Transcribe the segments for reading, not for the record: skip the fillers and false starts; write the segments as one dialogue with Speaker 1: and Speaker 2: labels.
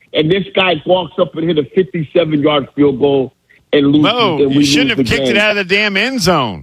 Speaker 1: and this guy walks up and hit a 57-yard field goal and loses.
Speaker 2: Mo, you shouldn't have kicked it out of the damn end zone.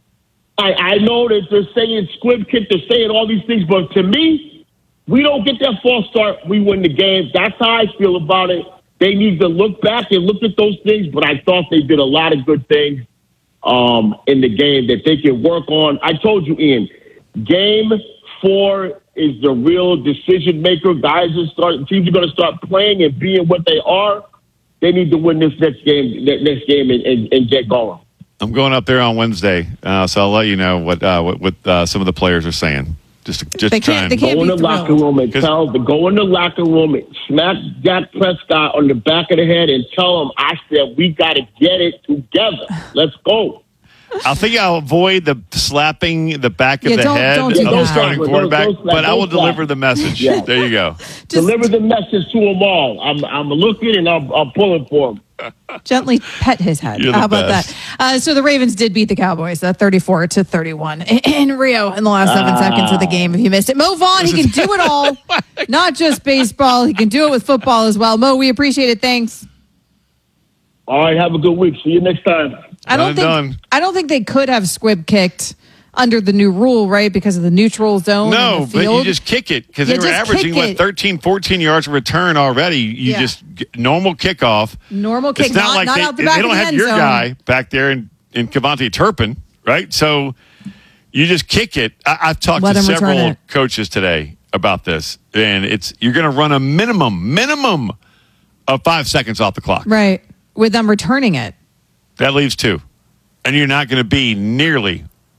Speaker 1: I know that they're saying squib kick, they're saying all these things, but to me, we don't get that false start, we win the game. That's how I feel about it. They need to look back and look at those things, but I thought they did a lot of good things in the game that they can work on. I told you, Ian, Game 4 is the real decision maker. Teams are going to start playing and being what they are. They need to win this next game and get going.
Speaker 2: I'm going up there on Wednesday, so I'll let you know what some of the players are saying. Just
Speaker 3: they can't
Speaker 1: go in the locker room and go in the locker room and smack Dak Prescott on the back of the head and tell him, I said, we got to get it together. Let's go.
Speaker 2: I think I'll avoid the slapping the back of the head of
Speaker 3: do
Speaker 2: the starting quarterback, but I will deliver the message.
Speaker 1: Yeah.
Speaker 2: There you go.
Speaker 1: Deliver the message to them all. I'm looking and I'm pulling for them.
Speaker 3: Gently pet his head. How about that? So the Ravens did beat the Cowboys 34-31 in Rio in the last 7 seconds of the game. If you missed it, Mo Vaughn, he can do it all. Not just baseball. He can do it with football as well. Mo, we appreciate it. Thanks.
Speaker 1: All right, have a good week. See you next time.
Speaker 3: I don't think they could have squib kicked under the new rule, right? Because of the neutral zone.
Speaker 2: No, but you just kick it because they were averaging 13, 14 yards of return already. You just normal kickoff.
Speaker 3: Normal kick,
Speaker 2: it's not like
Speaker 3: out the back
Speaker 2: they don't
Speaker 3: of the
Speaker 2: have
Speaker 3: end
Speaker 2: your
Speaker 3: zone.
Speaker 2: guy back there in Cavante Turpin, right? So you just kick it. I've talked to several coaches today about this, and you're going to run a minimum of 5 seconds off the clock,
Speaker 3: right? With them returning it.
Speaker 2: That leaves 2. And you're not going to be nearly,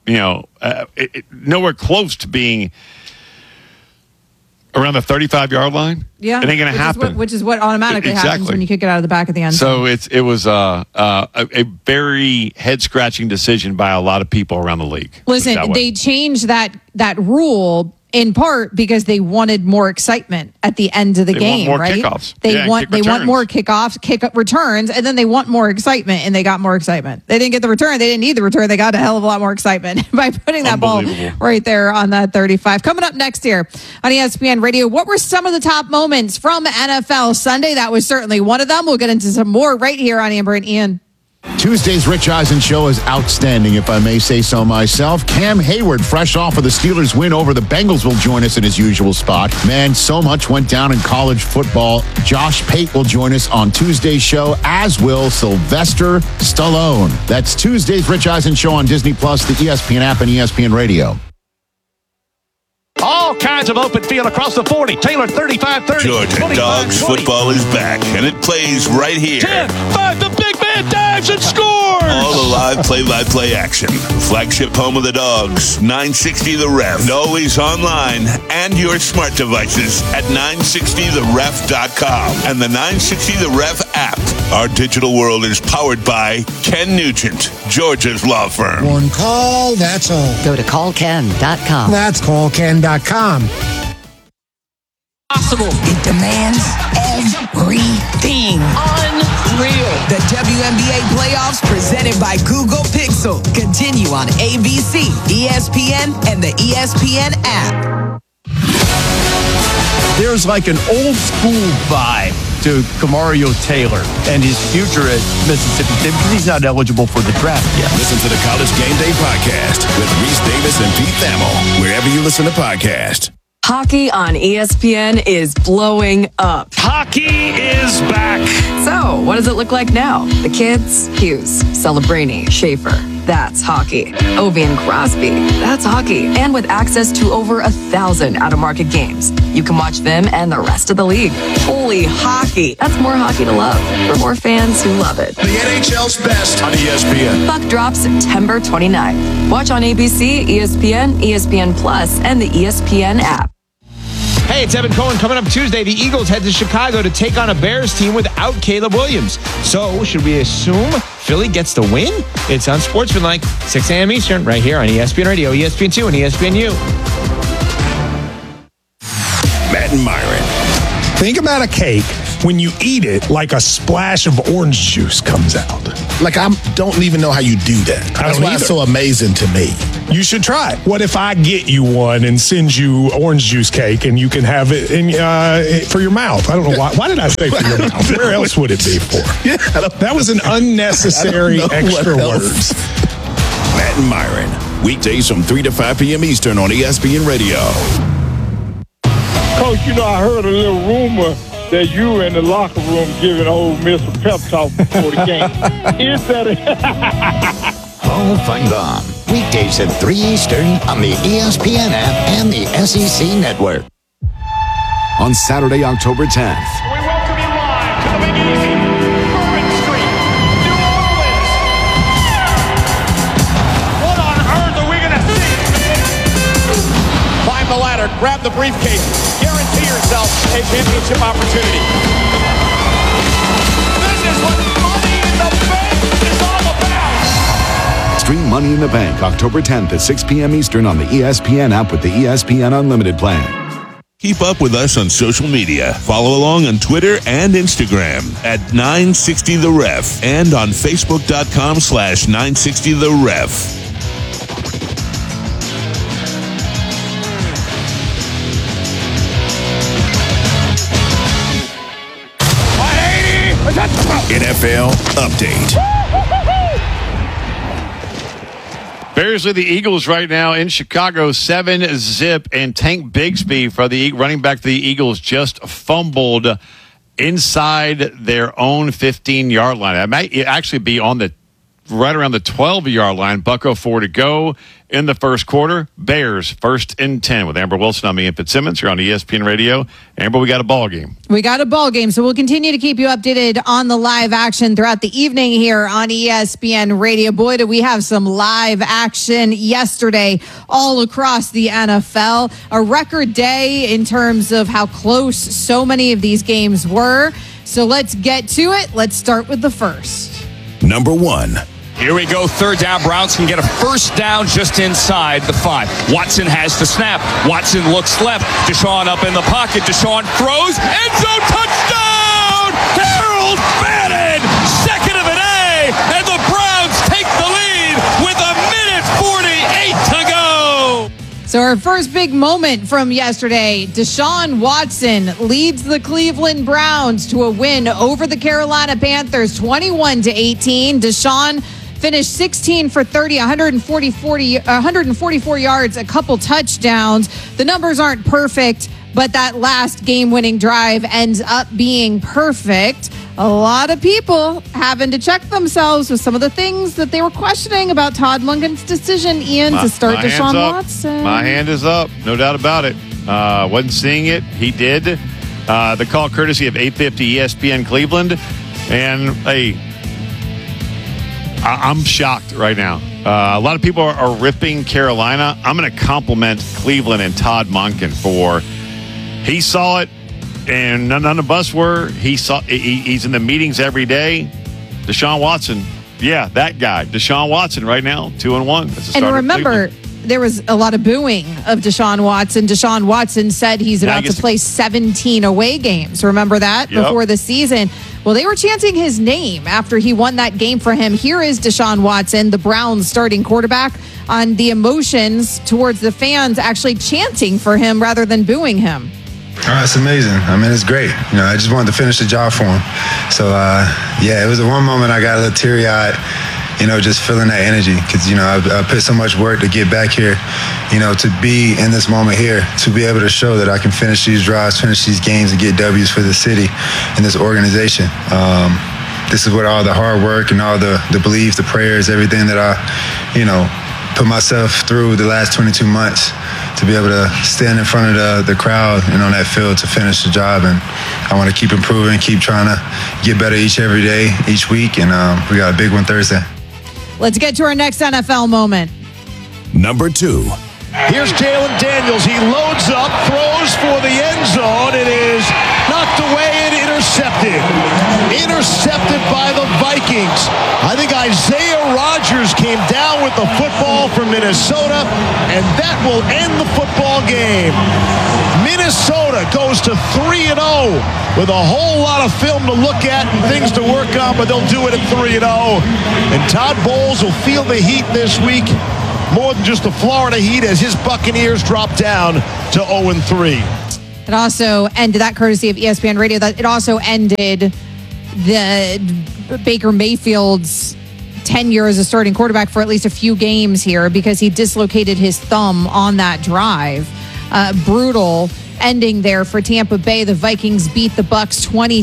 Speaker 2: nowhere close to being around the 35-yard line.
Speaker 3: Yeah.
Speaker 2: It ain't going to happen.
Speaker 3: Which is what automatically happens when you kick it out of the back of the end zone.
Speaker 2: So it was a very head-scratching decision by a lot of people around the league.
Speaker 3: Listen, they changed that rule in part because they wanted more excitement at the end of the game,
Speaker 2: want more
Speaker 3: right?
Speaker 2: Kickoffs.
Speaker 3: They want more kickoffs, kick returns, and then they want more excitement, and they got more excitement. They didn't get the return. They didn't need the return. They got a hell of a lot more excitement by putting that ball right there on that 35. Coming up next year on ESPN Radio, what were some of the top moments from NFL Sunday? That was certainly one of them. We'll get into some more right here on Amber and Ian.
Speaker 4: Tuesday's Rich Eisen show is outstanding, if I may say so myself. Cam Hayward, fresh off of the Steelers' win over the Bengals, will join us in his usual spot. Man, so much went down in college football. Josh Pate will join us on Tuesday's show, as will Sylvester Stallone. That's Tuesday's Rich Eisen show on Disney+, the ESPN app, and ESPN Radio.
Speaker 5: All kinds of open field across the 40. Taylor 35-30.
Speaker 6: Georgia Dogs
Speaker 5: 20.
Speaker 6: football is back, and it plays right here.
Speaker 5: 10-5, the big man dives and scores!
Speaker 6: All the live play-by-play action. Flagship home of the Dogs, 960 The Ref. And always online and your smart devices at 960theref.com and the 960 The Ref app. Our digital world is powered by Ken Nugent, Georgia's law firm.
Speaker 7: One call, that's all.
Speaker 8: Go to callken.com.
Speaker 7: That's callken.com.
Speaker 8: Possible. It demands everything. Unreal. The WNBA playoffs presented by Google Pixel continue on ABC, ESPN, and the ESPN app.
Speaker 9: There's like an old school vibe to Kamario Taylor and his future at Mississippi State because he's not eligible for the draft yet.
Speaker 10: Listen to the College Game Day podcast with Reese Davis and Pete Thamel, wherever you listen to podcasts.
Speaker 11: Hockey on ESPN is blowing up.
Speaker 5: Hockey is back.
Speaker 11: So, what does it look like now? The kids? Hughes, Celebrini, Schaefer. That's hockey. Ovi and Crosby. That's hockey. And with access to over 1,000 out-of-market games, you can watch them and the rest of the league. Holy hockey. That's more hockey to love for more fans who love it.
Speaker 10: The NHL's best on ESPN.
Speaker 11: Puck drops September 29th. Watch on ABC, ESPN, ESPN Plus, and the ESPN app.
Speaker 5: Hey, it's Evan Cohen. Coming up Tuesday, the Eagles head to Chicago to take on a Bears team without Caleb Williams. So, should we assume Philly gets the win? It's on Sportsmanlike, 6 a.m. Eastern, right here on ESPN Radio, ESPN2, and ESPNU.
Speaker 10: Matt and Myron
Speaker 12: Think about a cake. When you eat it, like a splash of orange juice comes out.
Speaker 10: Like, I don't even know how you do that. That's why it's so amazing to me.
Speaker 12: You should try it. What if I get you one and send you orange juice cake and you can have it for your mouth? I don't know why. Why did I say for your mouth? Where else would it be for?
Speaker 10: Yeah,
Speaker 12: that was an unnecessary extra words.
Speaker 10: Matt and Myron, weekdays from 3 to 5 p.m. Eastern on ESPN Radio.
Speaker 13: Coach, I heard a little rumor that you were in the locker room giving Ole Miss a pep talk before the game. Is that
Speaker 14: Hall of Fun Gone. Weekdays at 3 Eastern on the ESPN app and the SEC Network.
Speaker 15: On Saturday, October 10th.
Speaker 16: We welcome you live to the Big Easy, Bourbon Street, New Orleans. What on earth are we going to see? Climb the ladder, grab the briefcase, guarantee yourself a championship opportunity. This is what Money in the Bank is all about.
Speaker 15: Stream Money in the Bank October 10th at 6 p.m. Eastern on the ESPN app with the ESPN Unlimited plan.
Speaker 6: Keep up with us on social media. Follow along on Twitter and Instagram at 960TheRef and on Facebook.com/960TheRef.
Speaker 10: NFL Update.
Speaker 2: Bears lead the Eagles right now in Chicago, 7-0, and Tank Bigsby for the running back. The Eagles just fumbled inside their own 15-yard line. It might actually be on the right around the 12-yard line. Bucko 4 to go in the first quarter. Bears 1st and 10 with Amber Wilson. I'm Ian Fitzsimmons. You're on ESPN Radio. Amber, we got a ball game.
Speaker 3: We got a ball game, so we'll continue to keep you updated on the live action throughout the evening here on ESPN Radio. Boy, do we have some live action yesterday all across the NFL. A record day in terms of how close so many of these games were. So let's get to it. Let's start with the first.
Speaker 10: Number 1.
Speaker 17: Here we go, 3rd down. Browns can get a first down just inside the 5. Watson has the snap. Watson looks left. Deshaun up in the pocket. Deshaun throws. End zone touchdown! Harold Bannon! Second of the day! And the Browns take the lead with 1:48 to go!
Speaker 3: So our first big moment from yesterday, Deshaun Watson leads the Cleveland Browns to a win over the Carolina Panthers, 21-18. Deshaun finished 16 for 30, 144 yards, a couple touchdowns. The numbers aren't perfect, but that last game-winning drive ends up being perfect. A lot of people having to check themselves with some of the things that they were questioning about Todd Monken's decision, Ian, to start Deshaun Watson.
Speaker 2: My hand is up, no doubt about it. Wasn't seeing it. He did. The call courtesy of 850 ESPN Cleveland. And, hey, I'm shocked right now. A lot of people are ripping Carolina. I'm going to compliment Cleveland and Todd Monken for he saw it, and none of us were. He's in the meetings every day. Deshaun Watson, yeah, that guy. Deshaun Watson right now, 2-1.
Speaker 3: And remember, there was a lot of booing of Deshaun Watson. Deshaun Watson said he's about to play 17 away games. Remember that before the season? Well, they were chanting his name after he won that game for him. Here is Deshaun Watson, the Browns starting quarterback, on the emotions towards the fans actually chanting for him rather than booing him.
Speaker 18: Oh, it's amazing. I mean, it's great. I just wanted to finish the job for him. So, it was the one moment I got a little teary-eyed, just feeling that energy because, I put so much work to get back here, to be in this moment here, to be able to show that I can finish these drives, finish these games, and get W's for the city and this organization. This is what all the hard work and all the belief, the prayers, everything that I, put myself through the last 22 months to be able to stand in front of the crowd and on that field to finish the job. And I want to keep improving, keep trying to get better every day, each week. And we got a big one Thursday.
Speaker 3: Let's get to our next NFL moment.
Speaker 10: Number 2.
Speaker 19: Here's Jalen Daniels. He loads up, throws for the end zone. It is knocked away and intercepted. Intercepted by the Vikings. I think Isaiah Rodgers came down with the football from Minnesota, and that will end the football game. Minnesota goes to 3-0 with a whole lot of film to look at and things to work on, but they'll do it at 3-0. And Todd Bowles will feel the heat this week, more than just the Florida Heat, as his Buccaneers drop down to 0-3.
Speaker 3: It also ended, that courtesy of ESPN Radio, that it also ended the Baker Mayfield's tenure as a starting quarterback for at least a few games here, because he dislocated his thumb on that drive. Brutal ending there for Tampa Bay. The Vikings beat the Bucs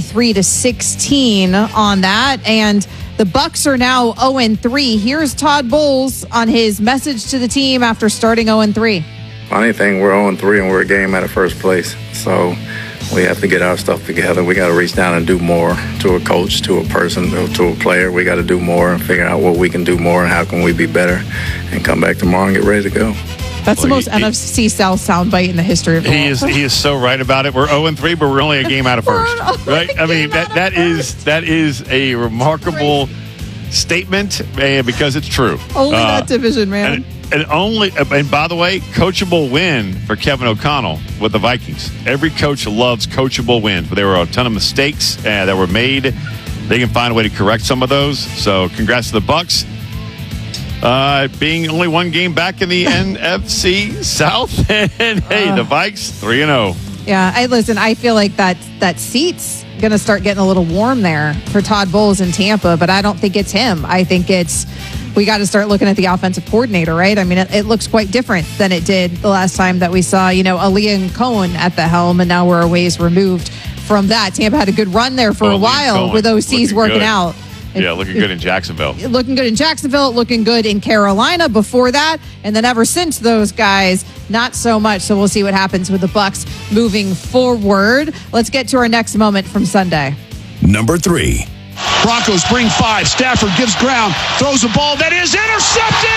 Speaker 3: 23-16 on that, and the Bucs are now 0-3. Here's Todd Bowles on his message to the team after starting 0-3.
Speaker 20: Funny thing, we're 0-3 and we're a game out of first place. So we have to get our stuff together. We got to reach down and do more to a coach, to a person, to a player. We got to do more and figure out what we can do more and how can we be better and come back tomorrow and get ready to go.
Speaker 3: That's the most NFC South soundbite in the history of the world.
Speaker 2: He is so right about it. We're 0-3, but we're only a game out of first. Right? I mean, that is a remarkable statement, because it's true.
Speaker 3: Only that division, man.
Speaker 2: And by the way, coachable win for Kevin O'Connell with the Vikings. Every coach loves coachable wins, but there were a ton of mistakes that were made. They can find a way to correct some of those. So congrats to the Bucs. Being only one game back in the NFC South. And hey, the Vikes 3-0.
Speaker 3: Yeah, I feel like that seat's going to start getting a little warm there for Todd Bowles in Tampa, but I don't think it's him. I think we got to start looking at the offensive coordinator, right? I mean, it looks quite different than it did the last time that we saw, Aleem Cohen at the helm, and now we're a ways removed from that. Tampa had a good run there for a while with OCs working out.
Speaker 2: Yeah, looking good in Jacksonville.
Speaker 3: Looking good in Jacksonville, looking good in Carolina before that. And then ever since those guys, not so much. So we'll see what happens with the Bucs moving forward. Let's get to our next moment from Sunday.
Speaker 10: Number 3.
Speaker 19: Broncos bring 5. Stafford gives ground, throws a ball that is intercepted.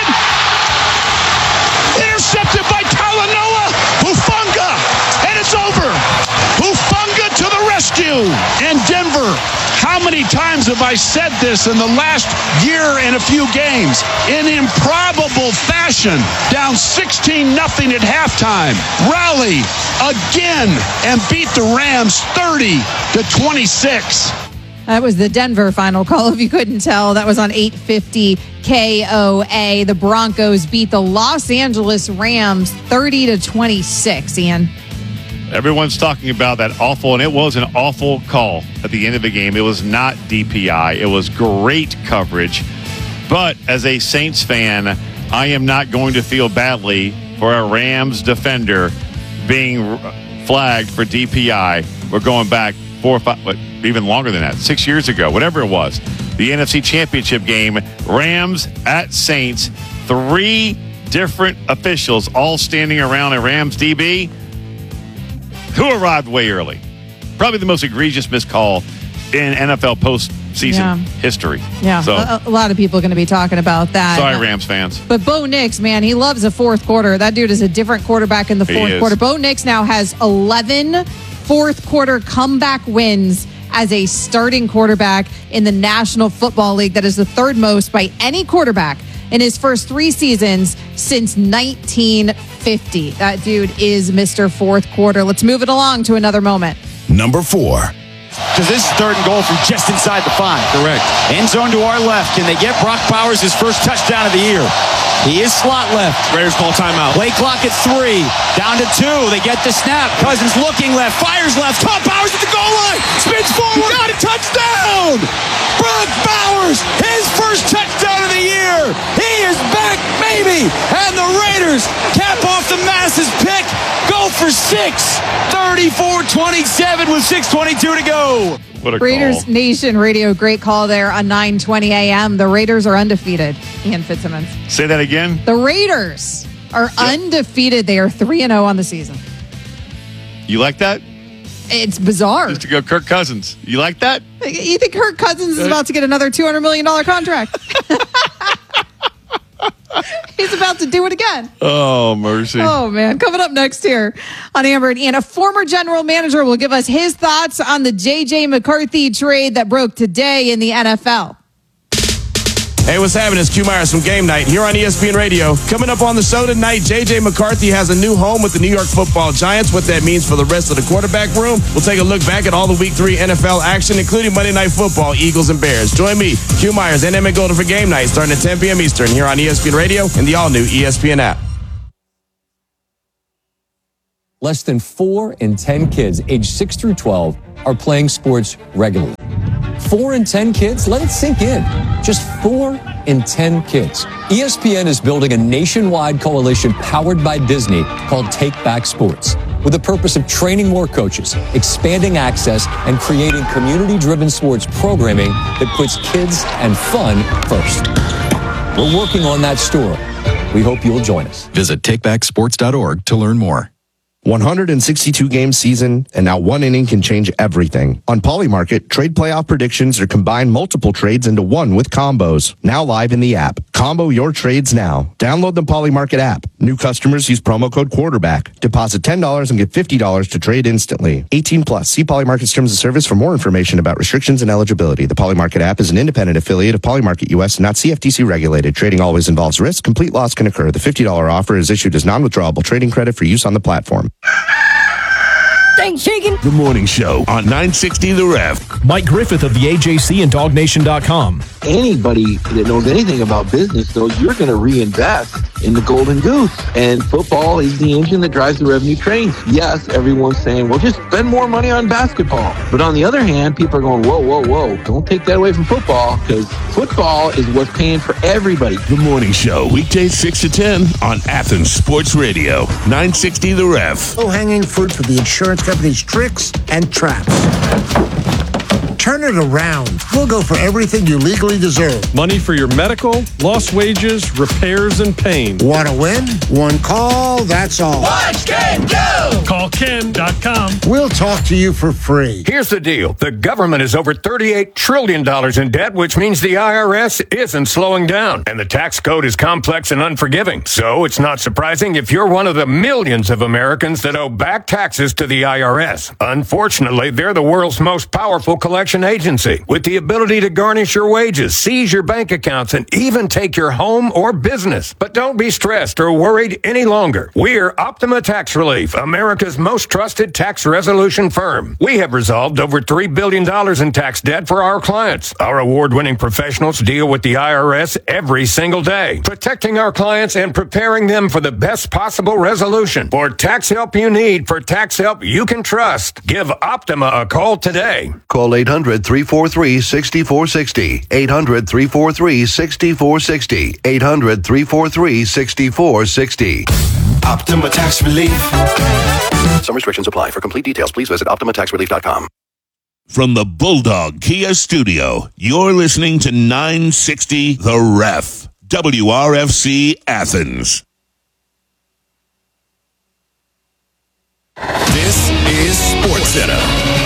Speaker 19: Intercepted by Talanoa Hufanga. And it's over. Hufanga to the rescue. And Denver. How many times have I said this in the last year and a few games? In improbable fashion, down 16-0 at halftime. Rally again and beat the Rams 30-26.
Speaker 3: That was the Denver final call, if you couldn't tell. That was on 850 KOA. The Broncos beat the Los Angeles Rams 30-26, Ian.
Speaker 2: Everyone's talking about that awful, and it was an awful call at the end of the game. It was not DPI. It was great coverage. But as a Saints fan, I am not going to feel badly for a Rams defender being flagged for DPI. We're going back 4 or 5, even longer than that, 6 years ago, whatever it was. The NFC Championship game, Rams at Saints, 3 different officials all standing around a Rams DB who arrived way early. Probably the most egregious missed call in NFL postseason history.
Speaker 3: Yeah,
Speaker 2: so,
Speaker 3: a lot of people are going to be talking about that.
Speaker 2: Sorry, Rams fans.
Speaker 3: But Bo Nix, man, he loves a fourth quarter. That dude is a different quarterback in the fourth quarter. Bo Nix now has 11 fourth quarter comeback wins as a starting quarterback in the National Football League. That is the third most by any quarterback in his first 3 seasons since 1950. That dude is Mr. Fourth Quarter. Let's move it along to another moment.
Speaker 10: Number 4.
Speaker 21: Because this is 3rd and goal from just inside the 5.
Speaker 17: Correct.
Speaker 21: End zone to our left. Can they get Brock Bowers his first touchdown of the year? He is slot left.
Speaker 17: Raiders call timeout.
Speaker 21: Play clock at 3. Down to 2. They get the snap. Cousins looking left. Fires left. Caught Bowers at the goal line. Spins forward. Got a touchdown. Brock Bowers, his first touchdown of the year. He is back, baby. And the Raiders cap off the Masses pick. Go for 6. 34-27 with 6:22 to go.
Speaker 2: What a
Speaker 3: Raiders
Speaker 2: call.
Speaker 3: Nation Radio, great call there on 9:20 a.m. The Raiders are undefeated. Ian Fitzsimmons.
Speaker 2: Say that again.
Speaker 3: The Raiders are undefeated. They are 3-0 on the season.
Speaker 2: You like that?
Speaker 3: It's bizarre.
Speaker 2: Just to go Kirk Cousins. You like that?
Speaker 3: You think Kirk Cousins is about to get another $200 million contract? He's about to do it again.
Speaker 2: Oh, mercy.
Speaker 3: Oh, man. Coming up next here on Amber and Ian, a former general manager will give us his thoughts on the J.J. McCarthy trade that broke today in the NFL.
Speaker 5: Hey, what's happening? It's Q Myers from Game Night here on ESPN Radio. Coming up on the show tonight, J.J. McCarthy has a new home with the New York Football Giants. What that means for the rest of the quarterback room. We'll take a look back at all the Week 3 NFL action, including Monday Night Football, Eagles and Bears. Join me, Q Myers, and Emmett Golden for Game Night, starting at 10 p.m. Eastern here on ESPN Radio and the all-new ESPN app.
Speaker 1: Less than 4 in 10 kids aged 6 through 12 are playing sports regularly. 4 in 10 kids? Let it sink in. Just 4 in 10 kids. ESPN is building a nationwide coalition powered by Disney called Take Back Sports, with the purpose of training more coaches, expanding access, and creating community-driven sports programming that puts kids and fun first. We're working on that story. We hope you'll join us.
Speaker 22: Visit takebacksports.org to learn more.
Speaker 23: 162-game season, and now one inning can change everything. On Polymarket, trade playoff predictions are combine multiple trades into one with combos. Now live in the app. Combo your trades now. Download the Polymarket app. New customers use promo code quarterback. Deposit $10 and get $50 to trade instantly. 18 plus. See Polymarket's terms of service for more information about restrictions and eligibility. The Polymarket app is an independent affiliate of Polymarket US, not CFTC regulated. Trading always involves risk. Complete loss can occur. The $50 offer is issued as non-withdrawable trading credit for use on the platform.
Speaker 10: Thanks, Shakin'. The Morning Show on 960 The Ref.
Speaker 24: Mike Griffith of the AJC and DogNation.com.
Speaker 25: Anybody that knows anything about business knows you're going to reinvest in the Golden Goose. And football is the engine that drives the revenue trains. Yes, everyone's saying, well, just spend more money on basketball. But on the other hand, people are going, whoa, whoa, whoa. Don't take that away from football, because football is what's paying for everybody.
Speaker 10: The Morning Show, weekdays 6 to 10 on Athens Sports Radio, 960 The Ref.
Speaker 7: Low-hanging fruit for the insurance company's tricks and traps. Turn it around. We'll go for everything you legally deserve.
Speaker 26: Money for your medical, lost wages, repairs, and pain.
Speaker 7: Want to win? One call, that's all.
Speaker 27: Watch Ken go!
Speaker 26: Call Ken.com.
Speaker 7: We'll talk to you for free.
Speaker 28: Here's the deal. The government is over $38 trillion in debt, which means the IRS isn't slowing down. And the tax code is complex and unforgiving. So it's not surprising if you're one of the millions of Americans that owe back taxes to the IRS. Unfortunately, they're the world's most powerful collection agency, with the ability to garnish your wages, seize your bank accounts, and even take your home or business. But don't be stressed or worried any longer. We're Optima Tax Relief, America's most trusted tax resolution firm. We have resolved over $3 billion in tax debt for our clients. Our award-winning professionals deal with the IRS every single day, protecting our clients and preparing them for the best possible resolution. For tax help you need, for tax help you can trust, give Optima a call today.
Speaker 29: Call 800-343-6460. 800-343-6460. 800-343-6460.
Speaker 10: Optima Tax Relief.
Speaker 29: Some restrictions apply. For complete details, please visit OptimaTaxRelief.com.
Speaker 10: From the Bulldog Kia Studio, you're listening to 960 The Ref. WRFC Athens. This is SportsCenter.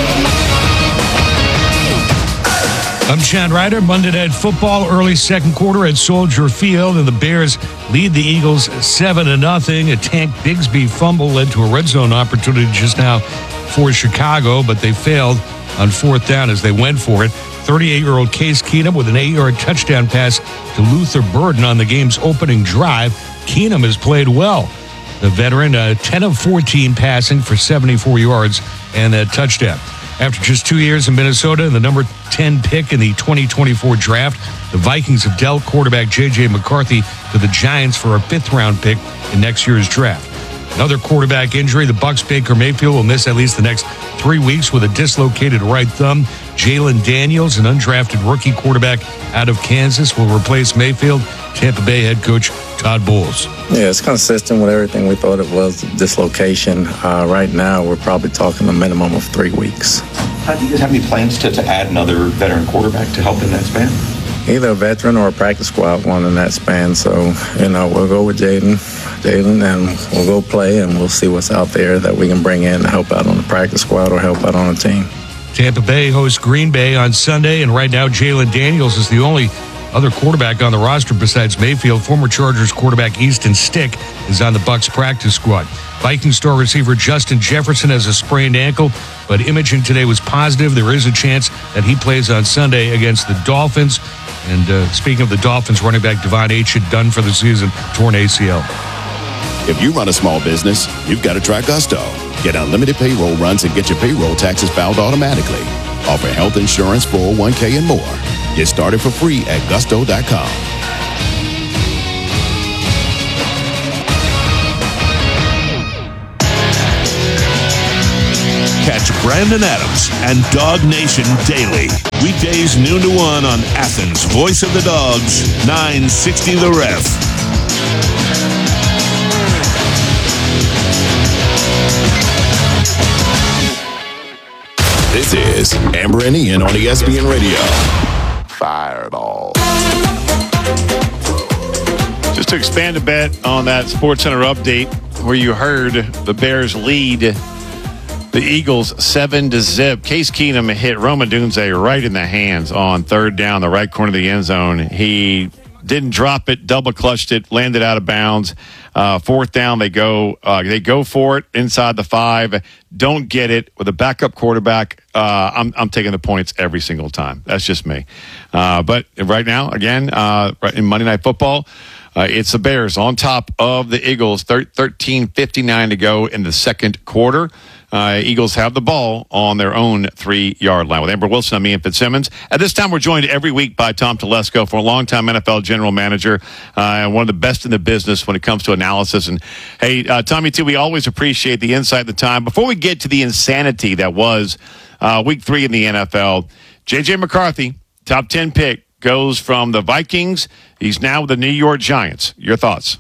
Speaker 30: I'm Chad Ryder. Monday Night Football, early second quarter at Soldier Field, and the Bears lead the Eagles 7-0. A Tank Bigsby fumble led to a red zone opportunity just now for Chicago, but they failed on fourth down as they went for it. 38-year-old Case Keenum with an 8-yard touchdown pass to Luther Burden on the game's opening drive. Keenum has played well. The veteran, 10 of 14 passing for 74 yards and a touchdown. After just 2 years in Minnesota and the number 10 pick in the 2024 draft, the Vikings have dealt quarterback J.J. McCarthy to the Giants for a fifth-round pick in next year's draft. Another quarterback injury, the Bucs' Baker Mayfield will miss at least the next 3 weeks with a dislocated right thumb. Jalen Daniels, an undrafted rookie quarterback out of Kansas, will replace Mayfield. Tampa Bay head coach Todd Bowles.
Speaker 20: Yeah, it's consistent with everything we thought it was. Dislocation. Right now, we're probably talking a minimum of 3 weeks.
Speaker 31: Do you guys have any plans to add another veteran quarterback to help in that span?
Speaker 20: Either a veteran or a practice squad one in that span. So, we'll go with Jalen, and we'll go play, and we'll see what's out there that we can bring in to help out on the practice squad or help out on the team.
Speaker 30: Tampa Bay hosts Green Bay on Sunday, and right now Jalen Daniels is the only other quarterback on the roster besides Mayfield. Former Chargers quarterback Easton Stick is on the Bucs practice squad. Viking star receiver Justin Jefferson has a sprained ankle, but imaging today was positive. There is a chance that he plays on Sunday against the Dolphins. And speaking of the Dolphins, running back Devon Achane done for the season, torn ACL.
Speaker 4: If you run a small business, you've got to try Gusto. Get unlimited payroll runs and get your payroll taxes filed automatically. Offer health insurance, 401k, and more. Get started for free at gusto.com.
Speaker 10: Catch Brandon Adams and Dog Nation daily. Weekdays noon to 1 on Athens' Voice of the Dogs, 960 The Ref.
Speaker 4: This is Amber and Ian on ESPN Radio. Fireball.
Speaker 2: Just to expand a bit on that SportsCenter update where you heard the Bears lead the Eagles 7-0. Case Keenum hit Rome Odunze right in the hands on third down, the right corner of the end zone. He didn't drop it, double clutched it, landed out of bounds. Fourth down, they go for it inside the 5. Don't get it with a backup quarterback. I'm taking the points every single time. That's just me. But right now, again, in Monday Night Football, it's the Bears on top of the Eagles. 13:59 to go in the second quarter. Eagles have the ball on their own 3-yard line. With Amber Wilson, I'm Ian Fitzsimmons. At this time, we're joined every week by Tom Telesco, for a longtime NFL general manager, and one of the best in the business when it comes to analysis. And hey, Tommy, too, we always appreciate the insight and the time. Before we get to the insanity that was week 3 in the NFL, J.J. McCarthy, top 10 pick, goes from the Vikings. He's now with the New York Giants. Your thoughts?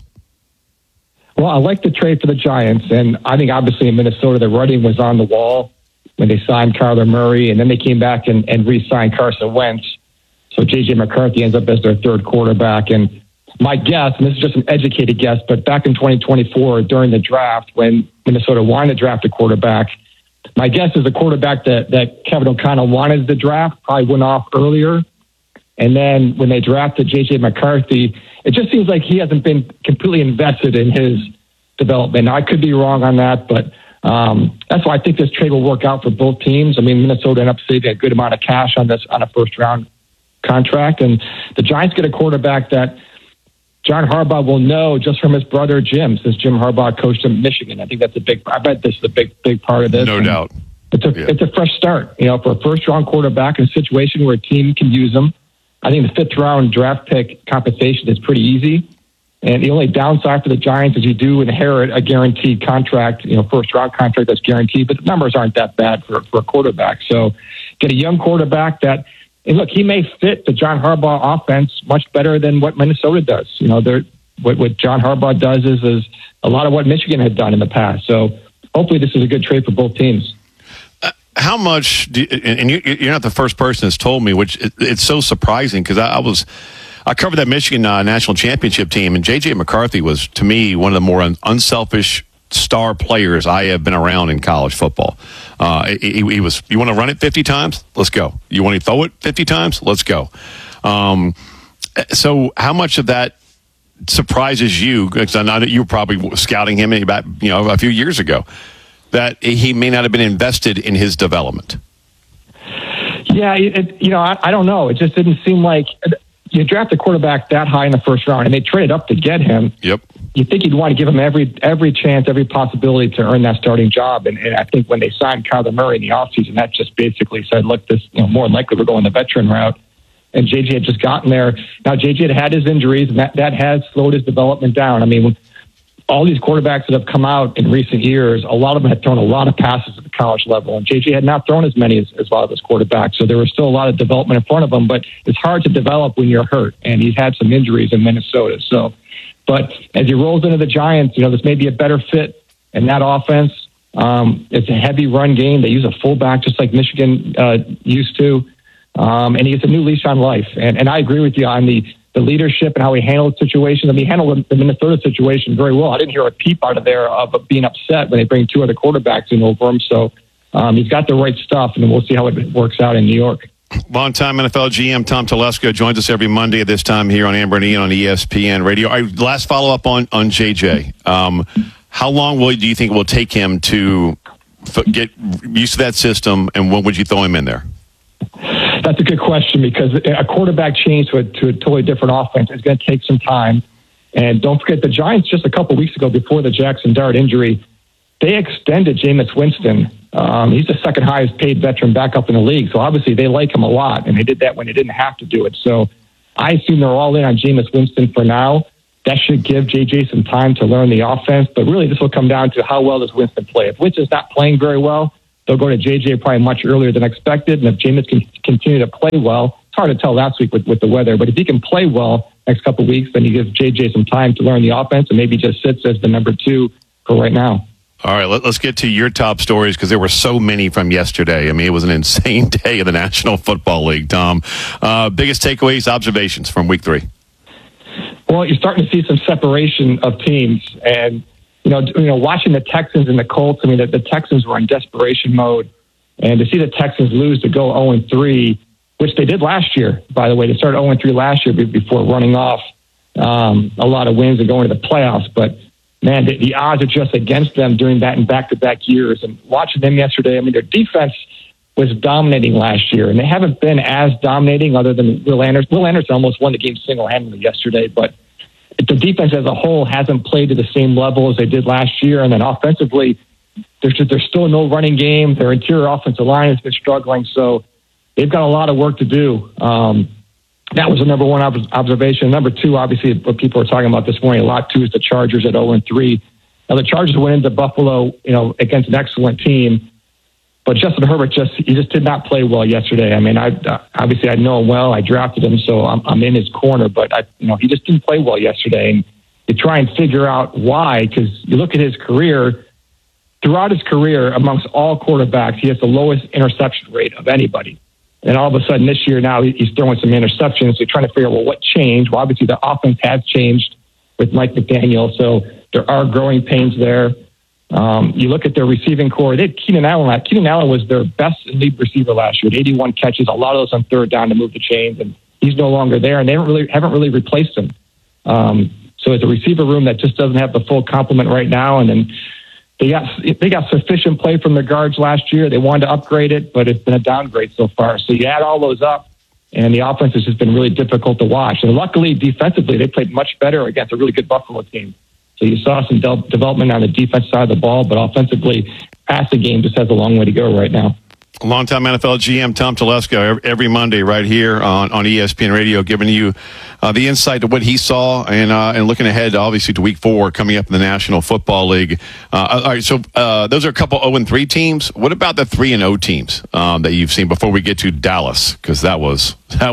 Speaker 6: Well, I like the trade for the Giants, and I think obviously in Minnesota the writing was on the wall when they signed Kyler Murray, and then they came back and re-signed Carson Wentz. So J.J. McCarthy ends up as their third quarterback. And my guess, and this is just an educated guess, but back in 2024 during the draft when Minnesota wanted to draft a quarterback, my guess is the quarterback that Kevin O'Connell wanted to draft probably went off earlier. And then when they drafted J.J. McCarthy, it just seems like he hasn't been completely invested in his development. Now, I could be wrong on that, but that's why I think this trade will work out for both teams. I mean, Minnesota ended up saving a good amount of cash on a first-round contract, and the Giants get a quarterback that John Harbaugh will know just from his brother Jim, since Jim Harbaugh coached him in Michigan. I think that's I bet this is a big part of this.
Speaker 2: No doubt.
Speaker 6: It's a fresh start, for a first-round quarterback in a situation where a team can use him. I think the 5th-round draft pick compensation is pretty easy. And the only downside for the Giants is you do inherit a guaranteed contract, first-round contract that's guaranteed, but the numbers aren't that bad for a quarterback. So get a young quarterback that, and look, he may fit the John Harbaugh offense much better than what Minnesota does. What John Harbaugh does is a lot of what Michigan had done in the past. So hopefully this is a good trade for both teams.
Speaker 2: How much, you're not the first person that's told me, which it's so surprising because I covered that Michigan national championship team, and J.J. McCarthy was, to me, one of the more unselfish star players I have been around in college football. He was, you want to run it 50 times? Let's go. You want to throw it 50 times? Let's go. So how much of that surprises you, because I know that you were probably scouting him about a few years ago, that he may not have been invested in his development?
Speaker 6: Yeah, I don't know. It just didn't seem like you draft a quarterback that high in the first round, and they traded up to get him.
Speaker 2: Yep.
Speaker 6: You think you'd want to give him every chance, every possibility to earn that starting job. And I think when they signed Kyler Murray in the offseason, that just basically said, look, this more likely we're going the veteran route. And JJ had just gotten there. Now, JJ had his injuries, and that has slowed his development down. I mean, all these quarterbacks that have come out in recent years, a lot of them had thrown a lot of passes at the college level, and JJ had not thrown as many as a lot of his quarterbacks. So there was still a lot of development in front of him, but it's hard to develop when you're hurt, and he's had some injuries in Minnesota. So, but as he rolls into the Giants, this may be a better fit in that offense. It's a heavy run game. They use a fullback just like Michigan used to, and he gets a new leash on life. And I agree with you on the leadership and how he handled situations. I mean, he handled the Minnesota situation very well. I didn't hear a peep out of there of being upset when they bring two other quarterbacks in over him. So he's got the right stuff, and we'll see how it works out in New York.
Speaker 2: Longtime NFL GM Tom Telesco joins us every Monday at this time here on Amber and Ian on ESPN Radio. Last follow-up on JJ. How long do you think it will take him to get used to that system, and when would you throw him in there?
Speaker 6: That's a good question, because a quarterback change to a totally different offense is going to take some time. And don't forget, the Giants just a couple weeks ago, before the Jackson Dart injury, they extended Jameis Winston. He's the second highest paid veteran backup in the league. So obviously they like him a lot, and they did that when they didn't have to do it. So I assume they're all in on Jameis Winston for now. That should give JJ some time to learn the offense. But really, this will come down to how well does Winston play. If Winston's not playing very well, they'll go to JJ probably much earlier than expected. And if Jameis can continue to play well, it's hard to tell last week with the weather. But if he can play well next couple of weeks, then he gives JJ some time to learn the offense and maybe just sits as the number 2 for right now.
Speaker 2: All right, let's get to your top stories, because there were so many from yesterday. I mean, it was an insane day in the National Football League, Tom. Biggest takeaways, observations from week 3?
Speaker 6: Well, you're starting to see some separation of teams. And, you know, watching the Texans and the Colts, I mean, the Texans were in desperation mode. And to see the Texans lose to go 0-3, which they did last year, by the way. They started 0-3 last year before running off a lot of wins and going to the playoffs. But, man, the odds are just against them doing that in back-to-back years. And watching them yesterday, I mean, their defense was dominating last year, and they haven't been as dominating other than Will Anderson. Will Anderson almost won the game single-handedly yesterday, but the defense as a whole hasn't played to the same level as they did last year. And then offensively, there's still no running game. Their interior offensive line has been struggling, so they've got a lot of work to do. That was the number one observation. Number 2, obviously, what people were talking about this morning a lot too, is the Chargers at 0-3. Now, the Chargers went into Buffalo, against an excellent team, but Justin Herbert just did not play well yesterday. I mean, obviously I know him well. I drafted him, so I'm in his corner. But he just didn't play well yesterday. And you try and figure out why, because you look at his career. Throughout his career, amongst all quarterbacks, he has the lowest interception rate of anybody. And all of a sudden this year now he's throwing some interceptions. So you're trying to figure out, well, what changed? Well, obviously the offense has changed with Mike McDaniel, so there are growing pains there. You look at their receiving core. They had Keenan Allen. Keenan Allen was their best lead receiver last year, 81 catches, a lot of those on third down to move the chains, and he's no longer there, and they haven't really replaced him. So it's a receiver room that just doesn't have the full complement right now. And then they got sufficient play from the guards last year. They wanted to upgrade it, but it's been a downgrade so far. So you add all those up, and the offense has just been really difficult to watch. And luckily, defensively, they played much better against a really good Buffalo team. So you saw some development on the defense side of the ball, but offensively, passing game just has a long way to go right now.
Speaker 2: Longtime NFL GM Tom Telesco every Monday right here on ESPN Radio, giving you the insight to what he saw and looking ahead, obviously, to Week 4 coming up in the National Football League. All right, so those are a couple 0-3 teams. What about the 3-0 teams that you've seen before we get to Dallas? Because that was that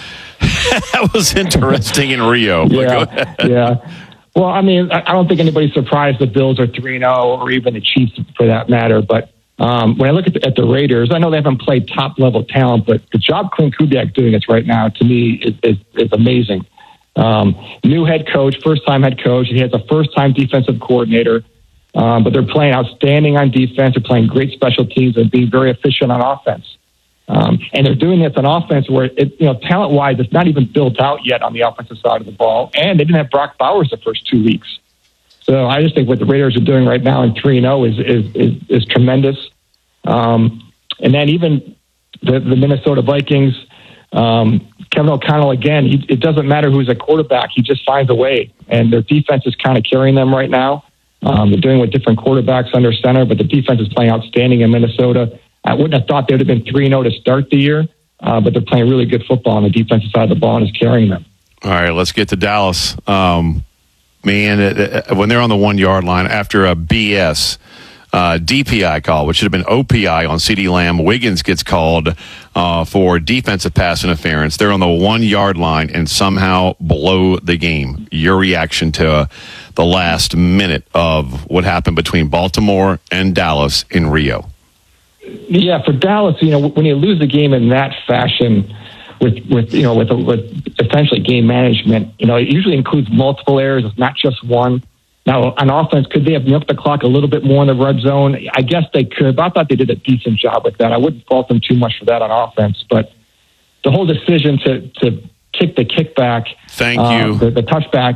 Speaker 2: was interesting in Rio.
Speaker 6: Yeah. Well, I mean, I don't think anybody's surprised the Bills are 3-0, or even the Chiefs for that matter. But when I look at the Raiders, I know they haven't played top-level talent, but the job Clint Kubiak's doing this right now, to me, is amazing. New head coach, first-time head coach. He has a first-time defensive coordinator, but they're playing outstanding on defense. They're playing great special teams and being very efficient on offense. And they're doing this on offense where, talent-wise, it's not even built out yet on the offensive side of the ball. And they didn't have Brock Bowers the first 2 weeks. So I just think what the Raiders are doing right now in 3-0 is tremendous. And then even the Minnesota Vikings, Kevin O'Connell, again, it doesn't matter who's a quarterback. He just finds a way. And their defense is kind of carrying them right now. They're doing with different quarterbacks under center, but the defense is playing outstanding in Minnesota. I wouldn't have thought they would have been 3-0 to start the year, but they're playing really good football on the defensive side of the ball and is carrying them.
Speaker 2: All right, let's get to Dallas. Man, when they're on the 1 yard line after a BS DPI call, which should have been OPI on CeeDee Lamb, Wiggins gets called for defensive pass interference. They're on the 1 yard line and somehow blow the game. Your reaction to the last minute of what happened between Baltimore and Dallas in Rio?
Speaker 6: Yeah, for Dallas, when you lose a game in that fashion, with essentially game management, it usually includes multiple errors. It's not just one. Now, on offense, could they have milked the clock a little bit more in the red zone? I guess they could, but I thought they did a decent job with that. I wouldn't fault them too much for that on offense, but the whole decision to kick the kickback,
Speaker 2: thank you,
Speaker 6: the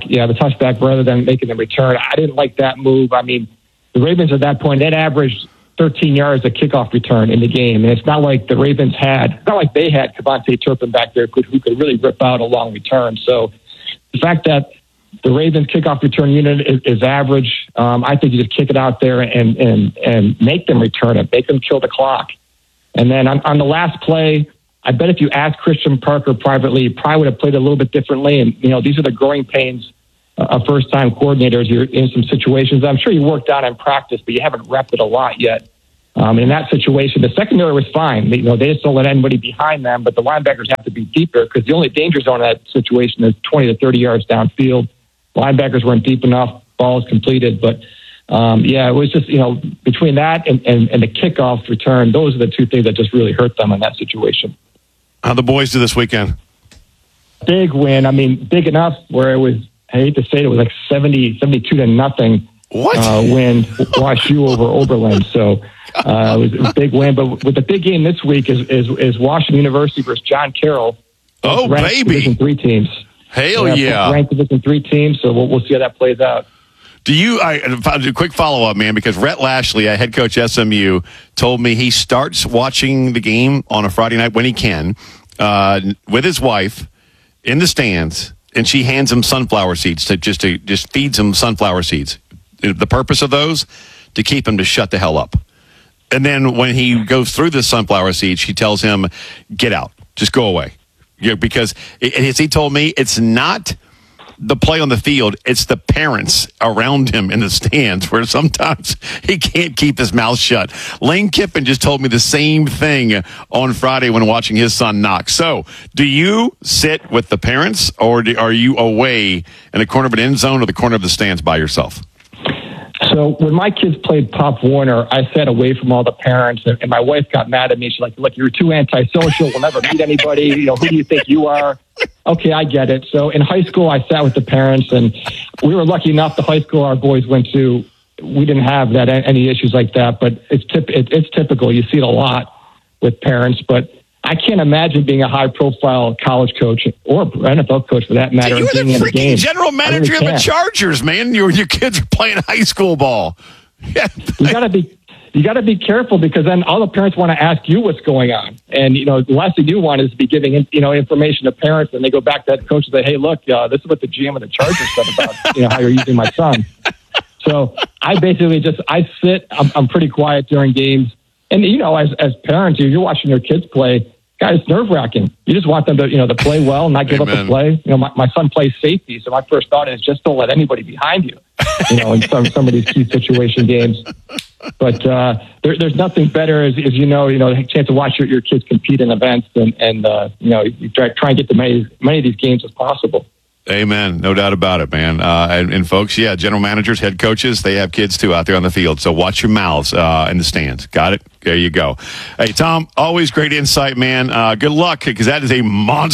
Speaker 6: touchback rather than making the return, I didn't like that move. I mean, the Ravens at that point, they'd averaged 13 yards of kickoff return in the game. And it's not like they had KaVontae Turpin back there who could really rip out a long return. So the fact that the Ravens kickoff return unit is average, I think you just kick it out there and make them return it, make them kill the clock. And then on the last play, I bet if you asked Christian Parker privately, he probably would have played a little bit differently. And, these are the growing pains of first-time coordinators. You're in some situations I'm sure you worked out in practice, but you haven't repped it a lot yet. In that situation, the secondary was fine. They just don't let anybody behind them, but the linebackers have to be deeper because the only danger zone in that situation is 20 to 30 yards downfield. Linebackers weren't deep enough. Ball is completed. But, it was just, between that and the kickoff return, those are the two things that just really hurt them in that situation.
Speaker 2: How'd the boys do this weekend?
Speaker 6: Big win. I mean, big enough where it was, I hate to say it was like 72 to nothing.
Speaker 2: What?
Speaker 6: Win WashU over Oberlin. So it was a big win. But with the big game this week is Washington University versus John Carroll.
Speaker 2: Oh, baby.
Speaker 6: Division 3 teams.
Speaker 2: Hell yeah.
Speaker 6: Ranked Division 3 teams. So we'll see how that plays out.
Speaker 2: A quick follow-up, man, because Rhett Lashley, head coach SMU, told me he starts watching the game on a Friday night when he can with his wife in the stands, and she hands him sunflower seeds to just feeds him sunflower seeds. The purpose of those, to keep him to shut the hell up. And then when he goes through the sunflower seeds, she tells him, get out, just go away. Because as he told me, it's not the play on the field, it's the parents around him in the stands where sometimes he can't keep his mouth shut. Lane Kiffin just told me the same thing on Friday when watching his son knock. So, do you sit with the parents, or are you away in the corner of an end zone or the corner of the stands by yourself?
Speaker 6: So when my kids played Pop Warner, I sat away from all the parents, and my wife got mad at me. She's like, look, you're too antisocial. We'll never meet anybody. Who do you think you are? Okay, I get it. So in high school, I sat with the parents, and we were lucky enough, the high school our boys went to, we didn't have any issues like that, but it's typical. You see it a lot with parents, but I can't imagine being a high-profile college coach or NFL coach, for that matter.
Speaker 2: You're the freaking general manager of the Chargers, man. Your kids are playing high school ball. Yeah.
Speaker 6: You got to be careful, because then all the parents want to ask you what's going on, and the last thing you want is to be giving information to parents, and they go back to that coach and say, "Hey, look, this is what the GM of the Chargers said about how you're using my son." So I basically I sit. I'm pretty quiet during games, and as parents, you're watching your kids play. Guys, it's nerve-wracking. You just want them to play well and not give up the play. My son plays safety, so my first thought is just don't let anybody behind you. In some of these key situation games. But there's nothing better, as a chance to watch your kids compete in events, and you try and get to many of these games as possible.
Speaker 2: Amen. No doubt about it, man. And folks, general managers, head coaches, they have kids too out there on the field. So watch your mouths in the stands. Got it? There you go. Hey, Tom, always great insight, man. Good luck, because that is a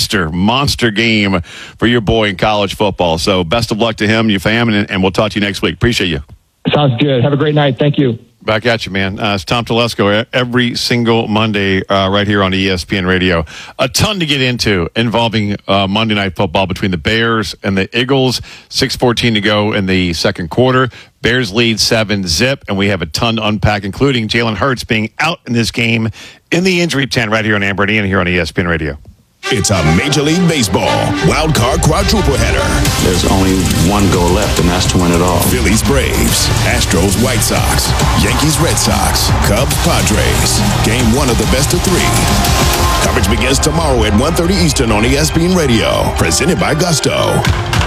Speaker 2: monster game for your boy in college football. So best of luck to him, your fam, and we'll talk to you next week. Appreciate you.
Speaker 6: Sounds good. Have a great night. Thank you.
Speaker 2: Back at you, man. It's Tom Telesco every single Monday right here on ESPN Radio. A ton to get into involving Monday Night Football between the Bears and the Eagles. 6:14 to go in the second quarter. Bears lead 7-0, and we have a ton to unpack, including Jalen Hurts being out in this game in the injury tent right here on Amber and here on ESPN Radio.
Speaker 4: It's a Major League Baseball wild card quadruple header.
Speaker 25: There's only one goal left, and that's to win it all.
Speaker 4: Phillies, Braves, Astros, White Sox, Yankees, Red Sox, Cubs, Padres. Game 1 of the best of 3. Coverage begins tomorrow at 1:30 Eastern on ESPN Radio. Presented by Gusto.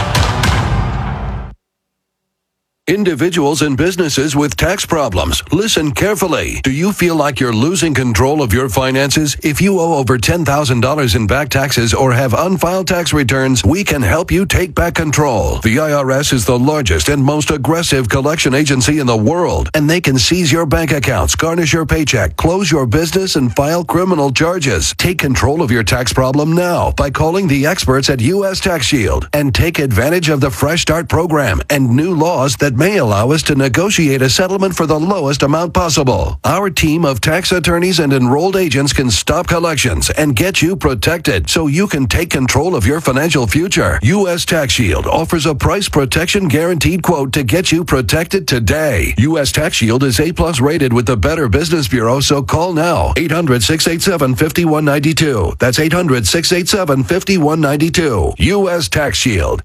Speaker 8: Individuals and businesses with tax problems, listen carefully. Do you feel like you're losing control of your finances? If you owe over $10,000 in back taxes or have unfiled tax returns, we can help you take back control. The IRS is the largest and most aggressive collection agency in the world, and they can seize your bank accounts, garnish your paycheck, close your business, and file criminal charges. Take control of your tax problem now by calling the experts at U.S. Tax Shield and take advantage of the Fresh Start program and new laws that that may allow us to negotiate a settlement for the lowest amount possible. Our team of tax attorneys and enrolled agents can stop collections and get you protected so you can take control of your financial future. U.S. Tax Shield offers a price protection guaranteed quote to get you protected today. U.S. Tax Shield is A+ rated with the Better Business Bureau, so call now. 800-687-5192. That's 800-687-5192. U.S. Tax Shield.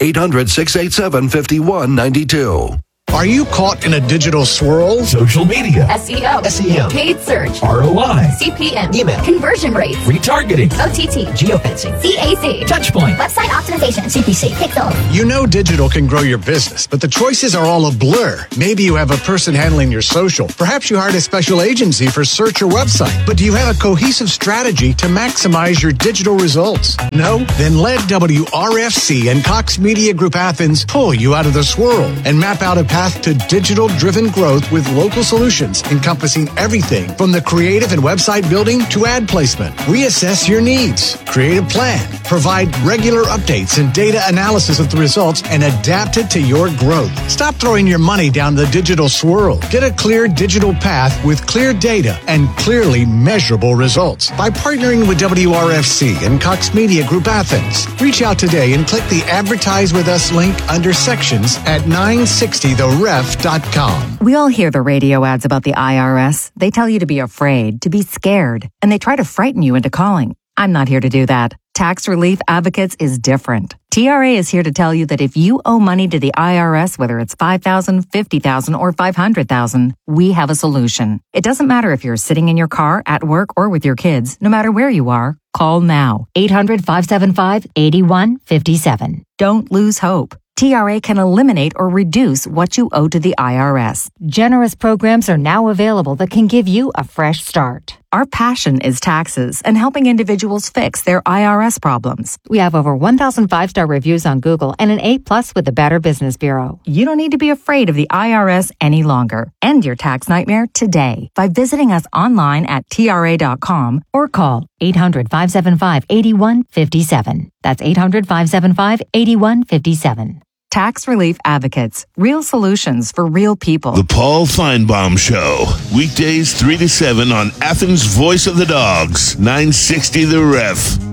Speaker 8: 800-687-5192.
Speaker 7: Are you caught in a digital swirl?
Speaker 9: Social media,
Speaker 11: SEO,
Speaker 9: SEM,
Speaker 11: paid search,
Speaker 9: ROI,
Speaker 11: CPM,
Speaker 9: email,
Speaker 11: conversion rates,
Speaker 9: retargeting,
Speaker 11: OTT,
Speaker 9: geofencing,
Speaker 11: CAC,
Speaker 9: Touchpoint,
Speaker 11: website optimization, CPC, Pixel.
Speaker 7: You know digital can grow your business, but the choices are all a blur. Maybe you have a person handling your social. Perhaps you hired a special agency for search or website. But do you have a cohesive strategy to maximize your digital results? No? Then let WRFC and Cox Media Group Athens pull you out of the swirl and map out a path to digital-driven growth with local solutions encompassing everything from the creative and website building to ad placement. We assess your needs, create a plan, provide regular updates and data analysis of the results, and adapt it to your growth. Stop throwing your money down the digital swirl. Get a clear digital path with clear data and clearly measurable results by partnering with WRFC and Cox Media Group Athens. Reach out today and click the Advertise With Us link under Sections at 960theref.com.
Speaker 12: We all hear the radio ads about the IRS. They tell you to be afraid, to be scared, and they try to frighten you into calling. I'm not here to do that. Tax Relief Advocates is different. TRA is here to tell you that if you owe money to the IRS, whether it's $5,000, $50,000, or $500,000, we have a solution. It doesn't matter if you're sitting in your car, at work, or with your kids. No matter where you are, call now. 800-575-8157. Don't lose hope. TRA can eliminate or reduce what you owe to the IRS. Generous programs are now available that can give you a fresh start. Our passion is taxes and helping individuals fix their IRS problems. We have over 1,000 5-star reviews on Google and an A+ with the Better Business Bureau. You don't need to be afraid of the IRS any longer. End your tax nightmare today by visiting us online at TRA.com or call 800-575-8157. That's 800-575-8157. Tax Relief Advocates. Real solutions for real people.
Speaker 10: The Paul Feinbaum Show. Weekdays 3 to 7 on Athens' Voice of the Dogs. 960 The Ref.